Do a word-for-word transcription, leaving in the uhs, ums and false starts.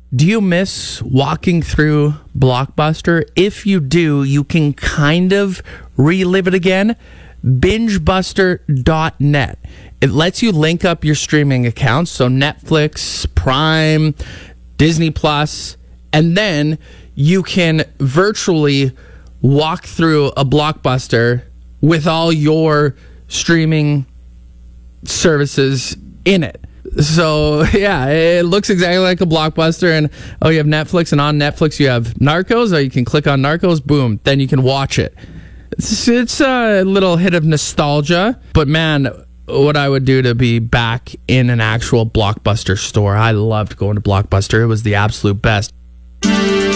Do you miss walking through Blockbuster? If you do, you can kind of relive it again. binge buster dot net. It lets you link up your streaming accounts, so Netflix, Prime, Disney Plus, and then you can virtually walk through a Blockbuster with all your streaming services in it. So, yeah, it looks exactly like a Blockbuster. And, oh, you have Netflix, and on Netflix you have Narcos, or you can click on Narcos, boom, then you can watch it. It's, it's a little hit of nostalgia, but man, what I would do to be back in an actual Blockbuster store. I loved going to Blockbuster. It was the absolute best.